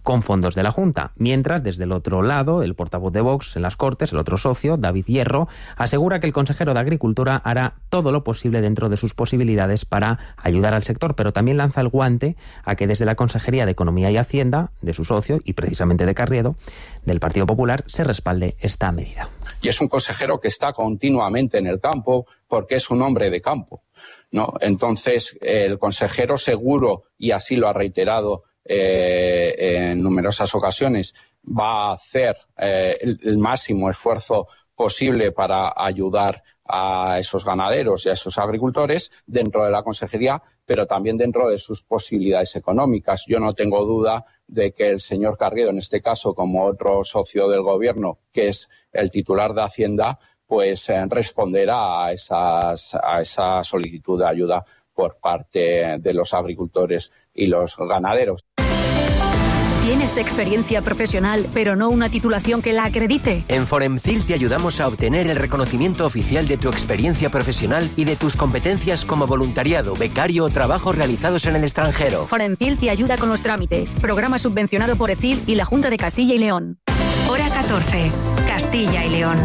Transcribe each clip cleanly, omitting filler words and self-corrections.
con fondos de la Junta. Mientras, desde el otro lado, el portavoz de Vox en las Cortes, el otro socio, David Hierro, asegura que el consejero de Agricultura hará todo lo posible dentro de sus posibilidades para ayudar al sector, pero también lanza el guante a que desde la Consejería de Economía y Hacienda, de su socio y precisamente de Carriedo, del Partido Popular, se respalde esta medida. Y es un consejero que está continuamente en el campo porque es un hombre de campo, ¿no? Entonces, el consejero seguro, y así lo ha reiterado en numerosas ocasiones, va a hacer el máximo esfuerzo posible para ayudar a esos ganaderos y a esos agricultores dentro de la consejería, pero también dentro de sus posibilidades económicas. Yo no tengo duda de que el señor Carriedo, en este caso, como otro socio del gobierno, que es el titular de Hacienda, pues responderá a esa solicitud de ayuda por parte de los agricultores y los ganaderos. ¿Tienes experiencia profesional, pero no una titulación que la acredite? En Foremcil te ayudamos a obtener el reconocimiento oficial de tu experiencia profesional y de tus competencias como voluntariado, becario o trabajos realizados en el extranjero. Foremcil te ayuda con los trámites. Programa subvencionado por ECIL y la Junta de Castilla y León. Hora 14. Castilla y León.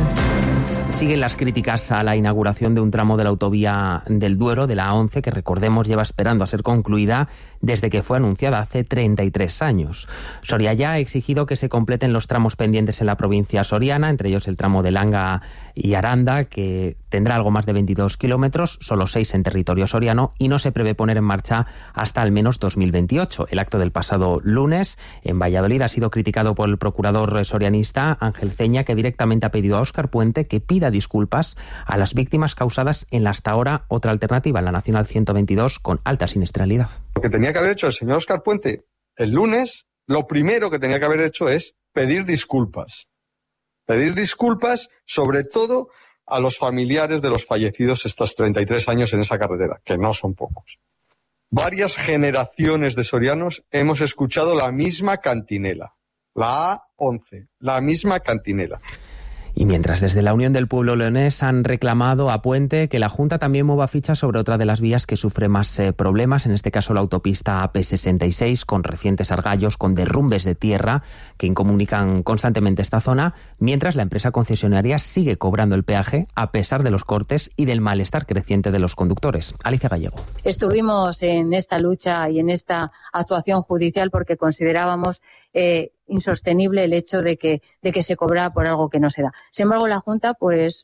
Siguen las críticas a la inauguración de un tramo de la autovía del Duero, de la A11, que recordemos lleva esperando a ser concluida desde que fue anunciada hace 33 años. Soria ya ha exigido que se completen los tramos pendientes en la provincia soriana, entre ellos el tramo de Langa y Aranda, que tendrá algo más de 22 kilómetros, solo 6 en territorio soriano, y no se prevé poner en marcha hasta al menos 2028. El acto del pasado lunes en Valladolid ha sido criticado por el procurador sorianista Ángel Ceña, que directamente ha pedido a Óscar Puente que pida disculpas a las víctimas causadas en la hasta ahora otra alternativa, en la Nacional 122, con alta siniestralidad. Lo que tenía que haber hecho el señor Óscar Puente el lunes, lo primero que tenía que haber hecho es pedir disculpas. Pedir disculpas, sobre todo a los familiares de los fallecidos estos 33 años en esa carretera, que no son pocos. Varias generaciones de sorianos hemos escuchado la misma cantinela, la A11, la misma cantinela. Y mientras desde la Unión del Pueblo Leonés han reclamado a Puente que la Junta también mueva fichas sobre otra de las vías que sufre más problemas, en este caso la autopista AP66, con recientes argallos, con derrumbes de tierra que incomunican constantemente esta zona, mientras la empresa concesionaria sigue cobrando el peaje a pesar de los cortes y del malestar creciente de los conductores. Alicia Gallego. Estuvimos en esta lucha y en esta actuación judicial porque considerábamos insostenible el hecho de que se cobrara por algo que no se da. Sin embargo, la Junta, pues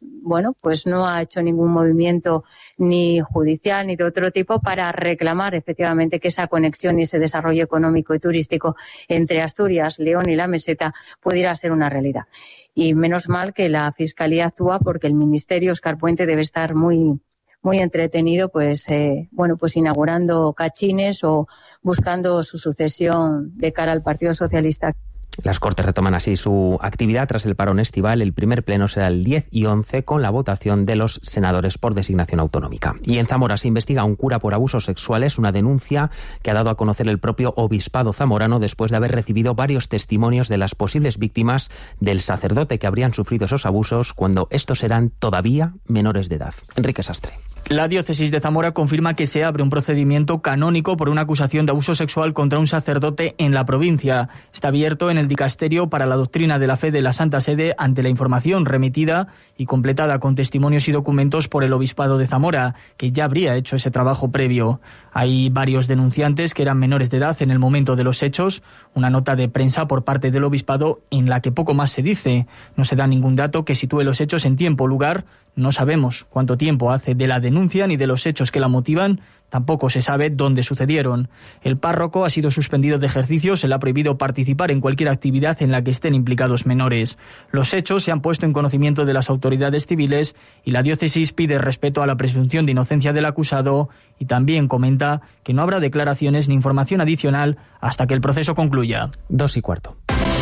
no ha hecho ningún movimiento ni judicial ni de otro tipo para reclamar efectivamente que esa conexión y ese desarrollo económico y turístico entre Asturias, León y la Meseta pudiera ser una realidad. Y menos mal que la Fiscalía actúa, porque el Ministerio, Óscar Puente, debe estar muy entretenido, pues inaugurando cachines o buscando su sucesión de cara al Partido Socialista. Las Cortes retoman así su actividad tras el parón estival. El primer pleno será el 10 y 11 con la votación de los senadores por designación autonómica. Y en Zamora se investiga a un cura por abusos sexuales, una denuncia que ha dado a conocer el propio obispado zamorano después de haber recibido varios testimonios de las posibles víctimas del sacerdote que habrían sufrido esos abusos cuando estos eran todavía menores de edad. Enrique Sastre. La diócesis de Zamora confirma que se abre un procedimiento canónico por una acusación de abuso sexual contra un sacerdote en la provincia. Está abierto en el Dicasterio para la Doctrina de la Fe de la Santa Sede ante la información remitida y completada con testimonios y documentos por el Obispado de Zamora, que ya habría hecho ese trabajo previo. Hay varios denunciantes que eran menores de edad en el momento de los hechos. Una nota de prensa por parte del Obispado en la que poco más se dice. No se da ningún dato que sitúe los hechos en tiempo o lugar. No sabemos cuánto tiempo hace de la denuncia ni de los hechos que la motivan. Tampoco se sabe dónde sucedieron. El párroco ha sido suspendido de ejercicio, se le ha prohibido participar en cualquier actividad en la que estén implicados menores. Los hechos se han puesto en conocimiento de las autoridades civiles y la diócesis pide respeto a la presunción de inocencia del acusado y también comenta que no habrá declaraciones ni información adicional hasta que el proceso concluya. 2:15.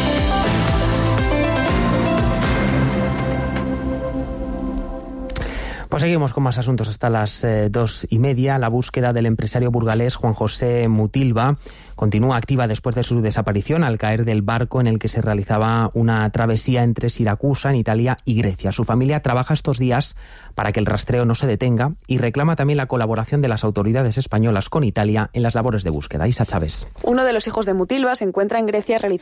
Pues seguimos con más asuntos hasta las 2:30. La búsqueda del empresario burgalés Juan José Mutilva continúa activa después de su desaparición al caer del barco en el que se realizaba una travesía entre Siracusa, en Italia, y Grecia. Su familia trabaja estos días para que el rastreo no se detenga y reclama también la colaboración de las autoridades españolas con Italia en las labores de búsqueda. Isa Chávez. Uno de los hijos de Mutilva se encuentra en Grecia realizando